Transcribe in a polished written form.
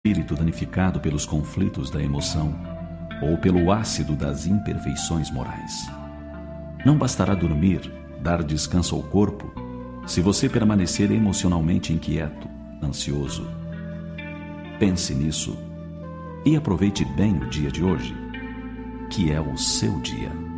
espírito danificado pelos conflitos da emoção ou pelo ácido das imperfeições morais. Não bastará dormir, dar descanso ao corpo, se você permanecer emocionalmente inquieto, ansioso. Pense nisso e aproveite bem o dia de hoje, que é o seu dia.